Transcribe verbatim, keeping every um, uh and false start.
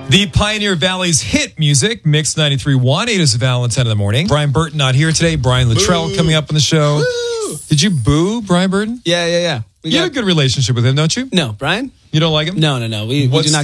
The Pioneer Valley's hit music, Mix ninety-three point one, eight is Valentine in the morning. Brian Burton not here today. Brian Luttrell boo. Coming up on the show. Woo. Did you boo Brian Burton? Yeah, yeah, yeah. We you got, have a good relationship with him, don't you? No, Brian? You don't like him? No, no, no. We, we What's do not